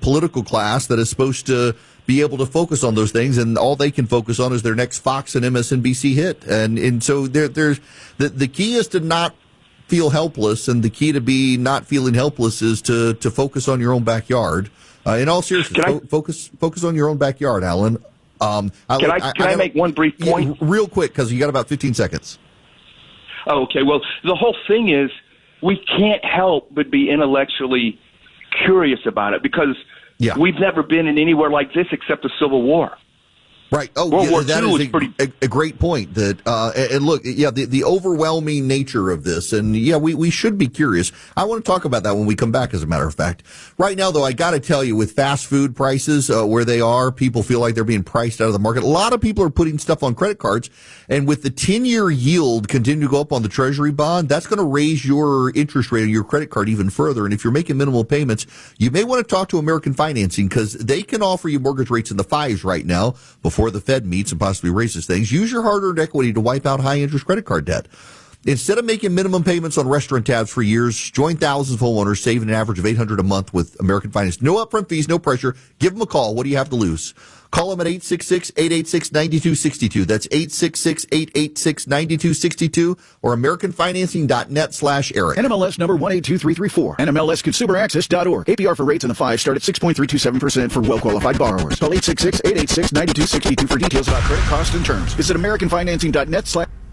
political class that is supposed to be able to focus on those things, and all they can focus on is their next Fox and MSNBC hit. And so there's the key is to not feel helpless, and the key to be not feeling helpless is to focus on your own backyard. In all seriousness, focus on your own backyard, Alan. Can I make one brief point? Yeah, real quick, because you got about 15 seconds. Oh, okay. Well, the whole thing is we can't help but be intellectually curious about it, because we've never been in anywhere like this except the Civil War. Right. Oh, World War that II is a great point. That and look, the overwhelming nature of this, and we should be curious. I want to talk about that when we come back. As a matter of fact, right now though, I got to tell you, with fast food prices where they are, people feel like they're being priced out of the market. A lot of people are putting stuff on credit cards, and with the 10-year yield continuing to go up on the Treasury bond, that's going to raise your interest rate on your credit card even further. And if you're making minimal payments, you may want to talk to American Financing, because they can offer you mortgage rates in the 5s right now before the Fed meets and possibly raises things. Use your hard-earned equity to wipe out high-interest credit card debt. Instead of making minimum payments on restaurant tabs for years, join thousands of homeowners saving an average of $800 a month with American Finance. No upfront fees, no pressure. Give them a call. What do you have to lose? Call them at 866-886-9262. That's 866-886-9262 or AmericanFinancing.net/Eric. NMLS number 182334. NMLSConsumerAccess.org. APR for rates in the 5 start at 6.327% for well-qualified borrowers. Call 866-886-9262 for details about credit costs and terms. Visit AmericanFinancing.net/